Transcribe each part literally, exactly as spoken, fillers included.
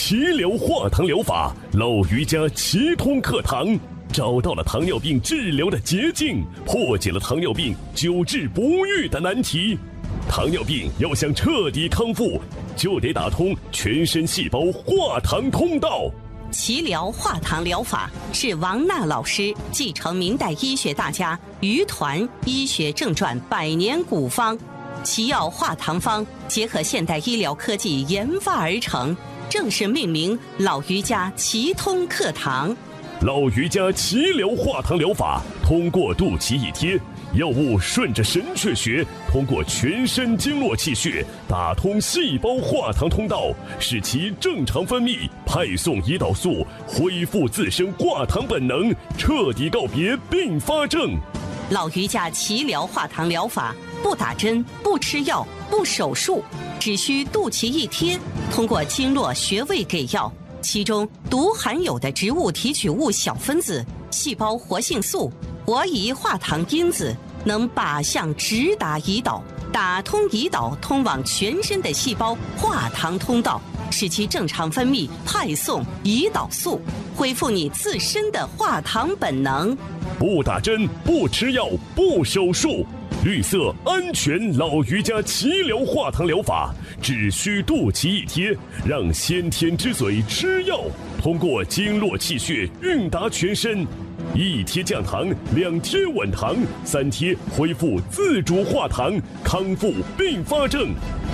齐疗化糖疗法，老瑜伽齐通课堂，找到了糖尿病治疗的捷径，破解了糖尿病久治不愈的难题。糖尿病要想彻底康复，就得打通全身细胞化糖通道。 齐疗化糖疗法是王娜老师继承明代医学大家于团医学正传百年古方齐药化糖方，结合现代医疗科技研发而成，正式命名老瑜伽齐通课堂。 老瑜伽齐疗化糖疗法通过肚脐一贴，药物顺着神阙穴，通过全身经络气血，打通细胞化糖通道，使其正常分泌，派送胰岛素，恢复自身化糖本能，彻底告别并发症。 老瑜伽齐疗化糖疗法不打针，不吃药，不手术，只需肚脐一贴，通过经络穴位给药。其中独含有的植物提取物小分子、细胞活性素、活胰化糖因子，能靶向直达胰岛，打通胰岛通往全身的细胞化糖通道，使其正常分泌，派送胰岛素，恢复你自身的化糖本能。 不打针，不吃药，不手术，绿色安全老瑜伽齐疗化糖疗法，只需肚脐一贴，让先天之嘴吃药，通过经络气血运达全身。一贴降糖，两贴稳糖，三贴恢复自主化糖，康复并发症。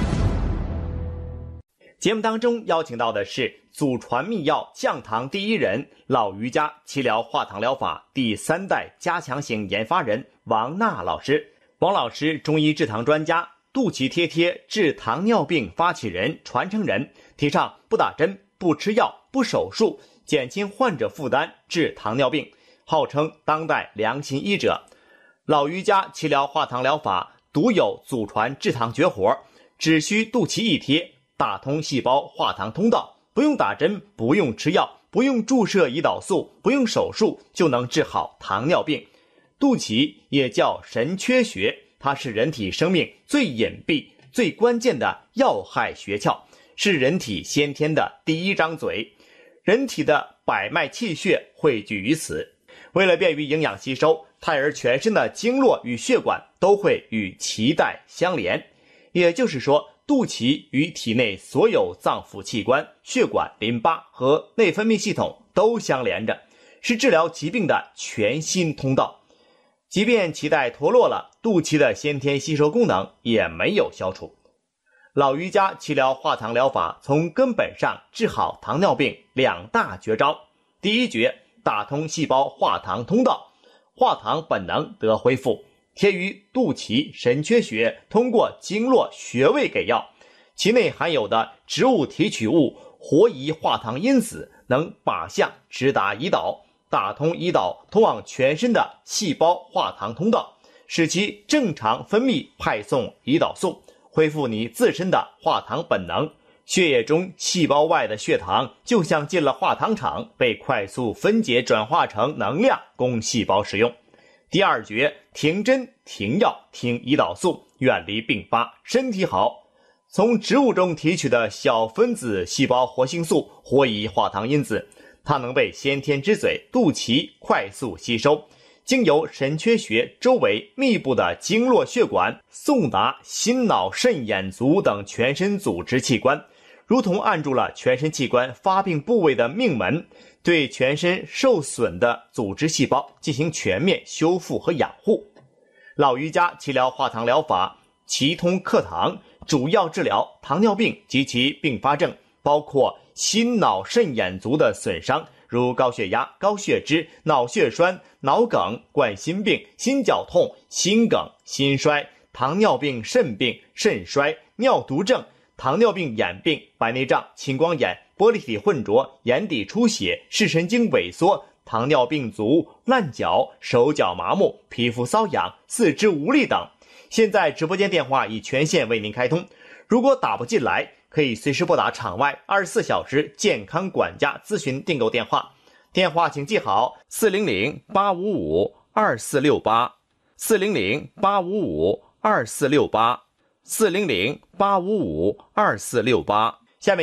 节目当中邀请到的是祖传秘药降糖第一人，老瑜伽齐疗化糖疗法第三代加强型研发人王娜老师。王老师中医治糖专家，肚脐贴贴治糖尿病发起人、传承人，提倡不打针、不吃药、不手术，减轻患者负担，治糖尿病，号称当代良心医者。老瑜伽齐疗化糖疗法独有祖传治糖绝活，只需肚脐一贴，打通细胞化糖通道，不用打针，不用吃药，不用注射胰岛素，不用手术，就能治好糖尿病。肚脐也叫神阙穴，它是人体生命最隐蔽、最关键的要害穴窍，是人体先天的第一张嘴。人体的百脉气血汇聚于此，为了便于营养吸收，胎儿全身的经络与血管都会与脐带相连。也就是说，肚脐与体内所有脏腑器官、血管、淋巴和内分泌系统都相连着，是治疗疾病的全新通道。即便脐带脱落了，肚脐的先天吸收功能也没有消除。老瑜伽齐疗化糖疗法从根本上治好糖尿病两大绝招。第一绝，打通细胞化糖通道，化糖本能得恢复，贴于肚脐神阙穴，通过经络穴位给药，其内含有的植物提取物活胰化糖因子能靶向直达胰岛，打通胰岛通往全身的细胞化糖通道，使其正常分泌派送胰岛素，恢复你自身的化糖本能。血液中细胞外的血糖就像进了化糖厂，被快速分解转化成能量供细胞使用。第二绝，停针停药停胰岛素，远离并发，身体好。从植物中提取的小分子细胞活性素活胰化糖因子，它能被先天之嘴肚脐快速吸收，经由神阙穴周围密布的经络血管送达心脑肾眼足等全身组织器官，如同按住了全身器官发病部位的命门，对全身受损的组织细胞进行全面修复和养护。老瑜伽齐疗化糖疗法齐通课堂主要治疗糖尿病及其并发症，包括心脑肾眼足的损伤，如高血压、高血脂、脑血栓、脑梗、冠心病、心绞痛、心梗、心衰、糖尿病、肾病、肾衰、尿毒症、糖尿病眼病、白内障、青光眼、玻璃体混浊、眼底出血、视神经萎缩、糖尿病足、烂脚、手脚麻木、皮肤瘙痒、四肢无力等。现在直播间电话已全线为您开通，如果打不进来，可以随时拨打场外二十四小时健康管家咨询订购电话，电话请记好四零零八五五二四六八，四零零八五五二四六八，四零零八五五二四六八。